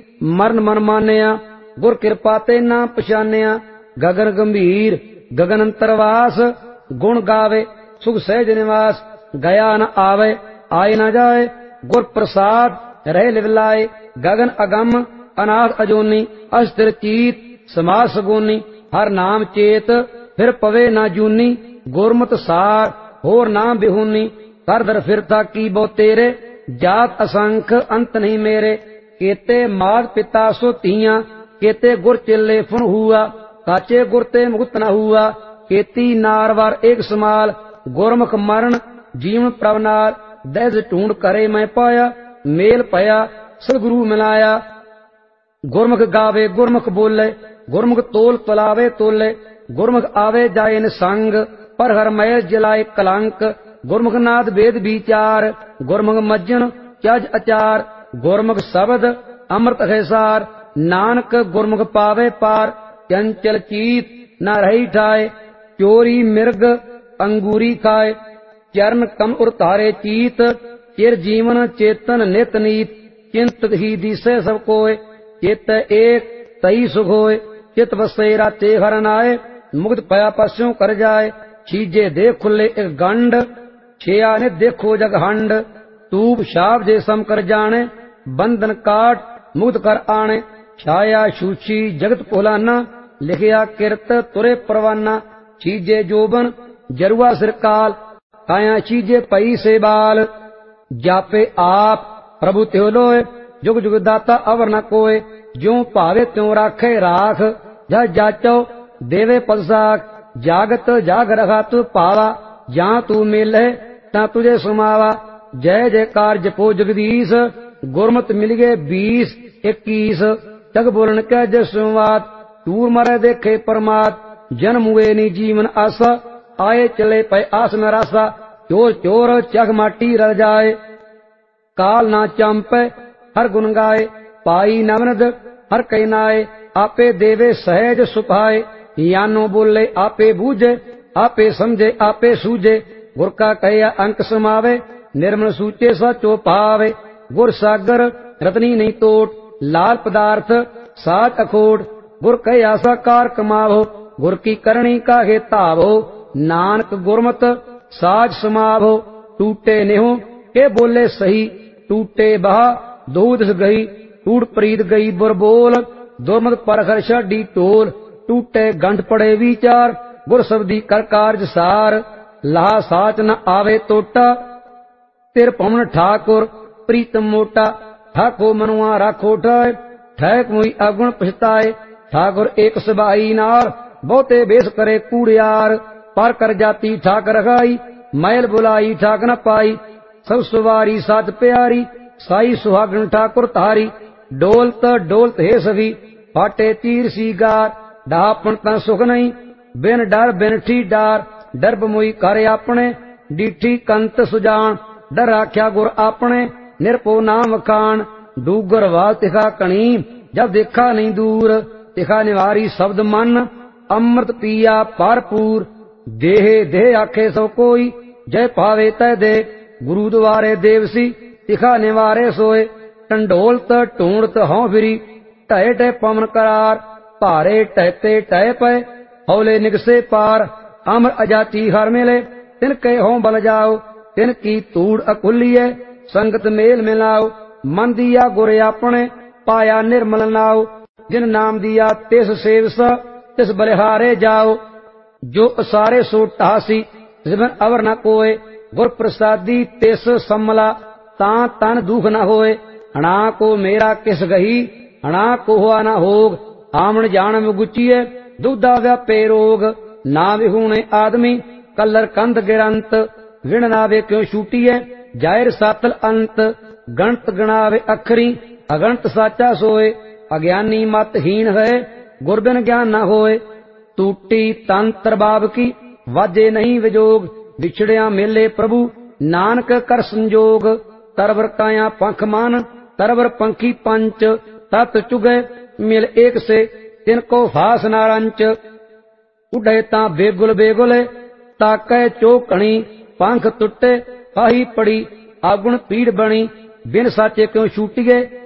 मरण मन मानिया गुर कृपा ते ना पछानिया। गगन गंभीर गगन अंतरवास गुण गावे सुख सहज निवास। गया न आवे आए न जाए गुर प्रसाद रह लिवलाए। गगन अगम अनाथ अजोनी अस्थिर चीत समाज सगोनी। हर नाम चेत फिर पवे ना जूनी गुरमत सार होर नाम बिहूनी। कर दर फिरता की बो तेरे जात असंख अंत नहीं मेरे। केते मात पिता सो तियां केते गुर चेले फुन हुआ। काचे गुर ते मुक्त न हुआ केती नारवार एक समाल। गुरमुख मरण जीवन प्रवनाल दहज ढूंढ करे मैं पाया। मेल पया सदगुरु मिलाया। गुरमुख गावे गुरमुख बोले गुरमुख तोल तलावे तोले। गुरमुख आवे जाए निसंग पर हर मय जलाए कलंक। गुरमुख नाद वेद विचार गुरमुख मज्जन चज अचार। गुरमुख शब्द अमृत है सार नानक गुरमुख पावे पार। चंचल चीत न रही ठाए चोरी मिर्ग अंगूरी खाए। चरण कम उतारे चीत चिर जीवन चेतन नित नीत। चिंत ही दिसे सब कोय चित एक तई सुख होय। चित बसे राते हरन आए मुक्त पया पस्यों कर जाए। छीजे दे खुले एक गंड छिया ने देखो जग हंड। तूप शाप जे सम कर जाने बंधन काट मुक्त कर आने। छाया सूची जगत पोलाना लिखिया किरत तुरे परवाना। छीजे जोबन जरुआ सिरकाल काया छीजे पई से बाल। जापे आप प्रभु त्यो लोय जुग जुग दाता अवर न कोय। ज्यों भावे त्यों राखे राख जा जाचो देवे पद साख। जागत जाग रखा तू पावा जहाँ तू मिले ता तुझे सुमावा। जय जयकार जपो जगदीश गुरमत मिल गए 20-21। जग बोलन कह जय संवाद टूर मरे देखे परमात। जन्म हुए नी जीवन आसा आए चले पे आस में रासा। चोर चोर चख माटी रल जाए काल ना चंपे हर गुण गाए। पाई नवनद हर कई नाए आपे देवे सहज सुभाए। यानो बोले आपे बूझे आपे समझे आपे सूझे। गुर का कहया अंक समावे निर्मल सूचे सचो पावे। गुर सागर रतनी नहीं तोट लाल पदार्थ साच अखोट। गुर कहया साकार कमावो गुर की करणी काहे तावो। नानक गुरमत साज समावो टूटे नेहो के बोले सही। टूटे बहा दो दिस गई टूट प्रीत गई बुर बोल। दुर्मत परखर छाडी टोल टूटे गंठ पड़े विचार। गुर शब्दी कर कार्य सार ला साच न आवे तोटा। तिर पवन ठाकुर प्रीतम मोटा। ठाको मनुआ राखो ठाए ठहक मुई अगुण पछताए। ठाकुर एक सबाई नार बहुते बेस करे कूड़ियार। पर कर जाती ठाक रखाई मैल बुलाई ठाक न पाई। सब सुवारी साथ प्यारी साई सुहागन ठाकुर तारी। डोलत हे सभी फाटे तीर सी गार। डापन ता सुख नहीं बिन डर बिन ठी डार। डर बमोई कर अपने डीठी कंत सुजान। डर आख्या गुर अपने निरपो नाम खान। डूगर वाल तिखा कणी जब देखा नहीं दूर। तिखा निवारी शब्द मन अमृत पिया भरपूर। देहे देह आखे सो कोई जय पावे तय दे। गुरु द्वारे देवसी तिखा निवारे सोए। टंडोलत ढूंढत हों फिरी टह टह पवन करार। भारे टहते टह पे हौले निगसे पार। अमर अजाती हर मिले तिनके हों बल जाओ। तिनकी तूड़ अकुलिए संगत मेल मिलाओ। मन दिया गुर अपने पाया निर्मल नाओ। जिन नाम दिया तिस सेवस तिस बलिहारे जाओ। जो असारे सो टासी जिवन अवर न कोय। गुर प्रसादी तिस सम्मला तां तन दुख न होए। हणा को मेरा किस गही हणा को हुआ न होग। आमण जान मुगुचिए दुधा व्यापे रोग। ना विहूणे आदमी कलर कंध गिरंत। विण नावे क्यों छूटिए जाहिर सातल अंत। गणत गणावे अखरी अगणत साचा सोए। अज्ञानी मत हीन है गुरबिन ज्ञान न होए। टूटी तंत्र बाब की वाजे नहीं विजोग। बिछड़िया मेले प्रभु नानक कर संजोग। तरवर काया पंख मान तरवर पंखी पंच। तत चुगे मिल एक से तिनको फास नारंच। उड़े ता बेगुल बेगुल ताकै चौकणी। पंख टुटे फाही पड़ी आगुण पीड़ बनी। बिन साचे क्यों छूटिए